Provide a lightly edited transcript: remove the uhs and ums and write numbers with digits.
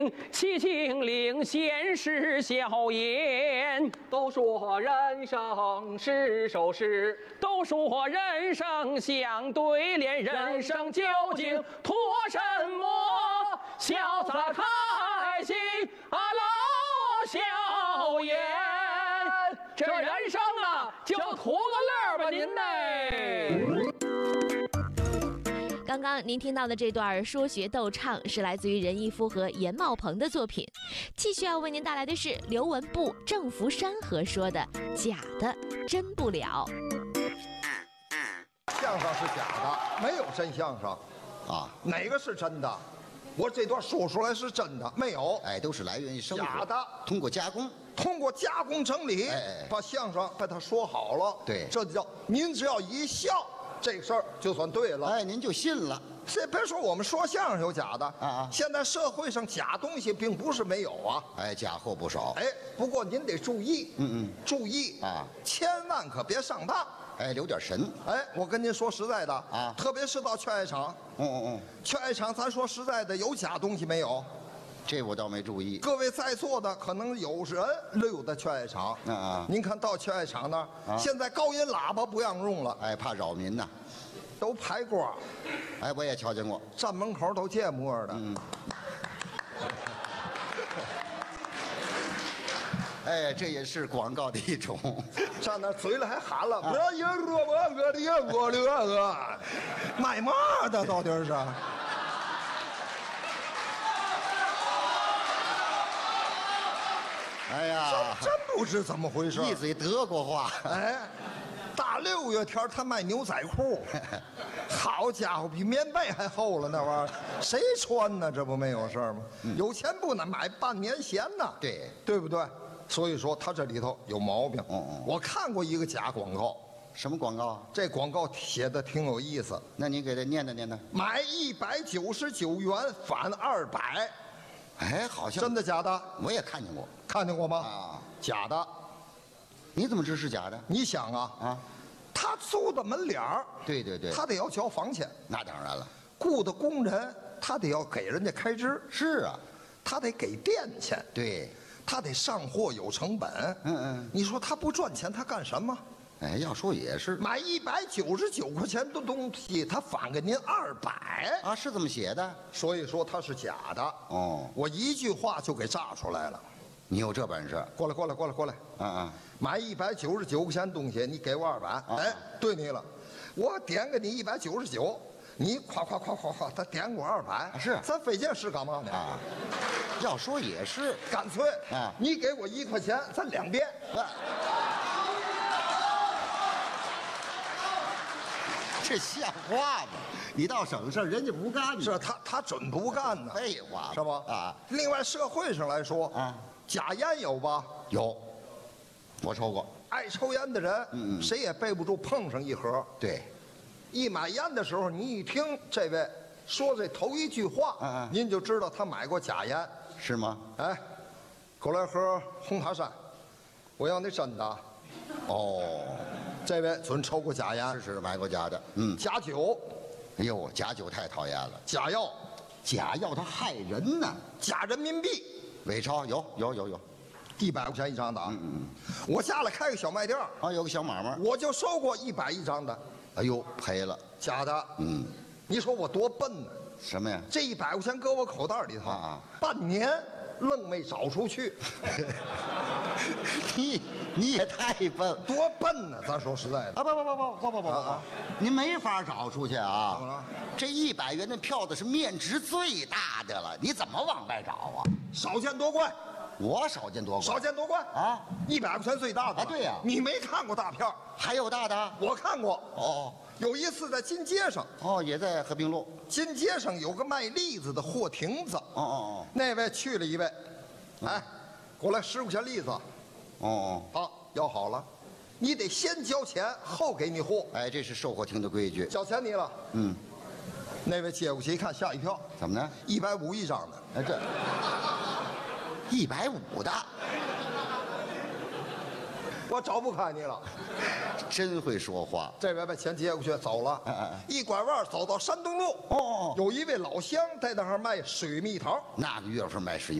其情令现实笑颜。 都说人生是首诗， 都说人生相对联，人生究竟图什么？潇洒开心老笑颜。这人生啊，就图个乐吧，您呢？ 刚刚您听到的这段说学逗唱是来自于任义夫和严茂鹏的作品。继续要为您带来的是刘文步、郑福山合说的《假的真不了》。 相声是假的，没有真相声， 啊， 哪个是真的？我这段说出来是真的，没有， 哎，都是来源于生活， 假的， 通过加工， 通过加工整理， 哎， 把相声把它说好了， 对， 这就叫您只要一笑，这个事儿就算对了， 哎，您就信了。 这别说我们说相声有假的啊， 现在社会上假东西并不是没有啊， 哎，假货不少， 哎，不过您得注意，注意啊， 千万可别上当， 哎，留点神， 哎，我跟您说实在的啊， 特别是到劝业场，劝业场，咱说实在的，有假东西没有？ 这我倒没注意。 各位在座的可能有人溜达劝业场，您看到劝业场那儿，现在高音喇叭不让用了， 哎，怕扰民呐， 都排锅， 哎，我也瞧见过， 站门口都这模样的， 哎，这也是广告的一种。 站那嘴里还喊了，不要赢我的赢我的，卖嘛的到底是？ 哎呀， 真不知怎么回事， 一嘴德国话。 哎，大6月天他卖牛仔裤，好家伙，比棉被还厚了，那玩意儿谁穿呢？这不没有事儿吗？有钱不能买半年闲呢，对不对？所以说他这里头有毛病。我看过一个假广告， 什么广告？ 这广告写的挺有意思。 那你给他念叨念叨。 买199元返200。 哎，好像真的假的？ 我也看见过， 看见过吗？ 啊， 假的。 你怎么知是假的？ 你想啊，他租的门脸儿， 对， 他得要交房钱， 那当然了。 雇的工人，他得要给人家开支， 是啊， 他得给店钱， 对， 他得上货有成本，你说他不赚钱，他干什么？ 哎，要说也是， 买199块钱的东西，他返给您200 啊，是这么写的， 所以说他是假的。 哦， 我一句话就给炸出来了。 你有这本事？ 过来，买199块钱东西，你给我200，哎，对你了，我点给你199，你夸，他点我200， 是， 咱费这事干嘛呢？ 啊，要说也是， 干脆啊，你给我1块钱，咱2遍。 这像话吗？你倒省事，人家不干呢。 是他准不干呢。 废话， 是吧？啊。另外，社会上来说，假烟有吧？ 有，我抽过。 爱抽烟的人，谁也背不住碰上一盒。 对， 一买烟的时候，你一听这位说这头一句话，您就知道他买过假烟， 是吗？ 哎，过来盒红塔山，我要那真的。 哦。 这位准抽过假烟， 是买过假的， 假酒， 哎呦，假酒太讨厌了。 假药， 假药它害人呐。 假人民币， 伪钞有 ，100块钱一张的。我家里开个小卖店啊，有个小买卖， 我就收过100一张的。 哎呦，赔了， 假的。你说我多笨呢？ 什么呀？ 这100块钱搁我口袋里头半年愣没找出去。 你也太笨， 多笨呢！咱说实在的啊，不，您没法找出去啊！ 怎么了？ 这100元的票子是面值最大的了，你怎么往外找啊？ 少见多怪， 我少见多怪， 少见多怪啊！100块钱最大的啊，对呀， 你没看过大票， 还有大的， 我看过。 哦， 有一次在金街上， 也在和平路， 金街上有个卖栗子的货亭子，那位去了一位，哎，过来10块钱栗子。好，要好了，你得先交钱，后给你货。 哎，这是售货厅的规矩。 交钱你了。那位接过去一看，吓一跳。 怎么呢 ？150一张的。 哎，这150的， 我找不开你了。 真会说话。 这边把钱接过去，走了。一拐弯走到山东路， 哦， 有一位老乡在那儿卖水蜜桃。 那个月份卖水